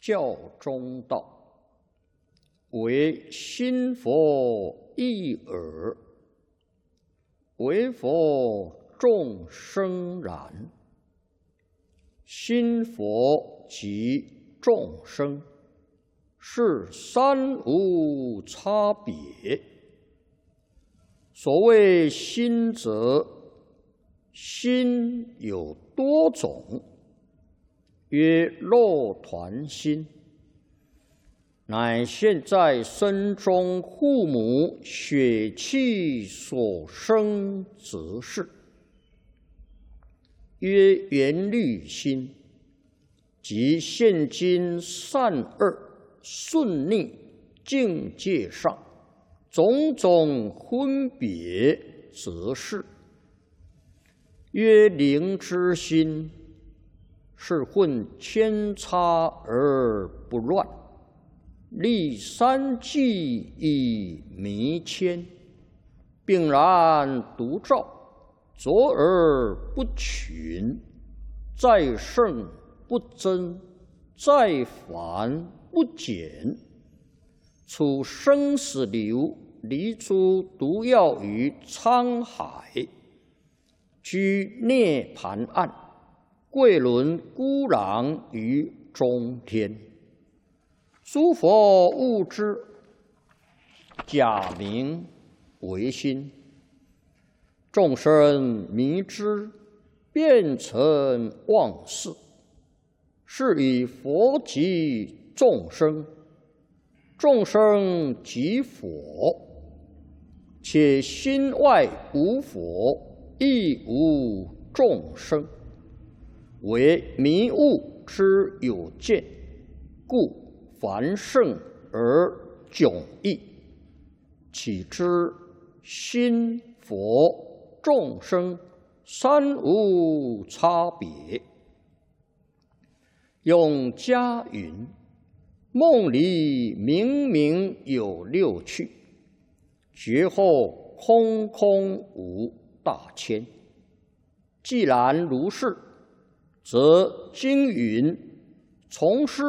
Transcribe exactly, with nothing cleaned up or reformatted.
教中道，唯心佛一耳，唯佛众生然。心佛及众生，是三无差别。所谓心者，心有多种，曰肉团心，乃现在身中父母血气所生之事。曰缘虑心，即现今善恶顺逆境界上种种分别之事。曰灵之心，是混千差而不乱，立三际以弥谦，并然独照，卓而不群，在圣不增，在繁不减，处生死流，离诸毒药于沧海，居涅盘岸，贵轮孤狼于中天。诸佛悟之，假名为心；众生迷之，变成妄事。是以佛即众生，众生即佛，且心外无佛，亦无众生，为迷悟之有见，故凡圣而迥异。岂知心佛众生三无差别。用家云：梦里明明有六趣，觉后空空无大千。既然如是，则经云：从师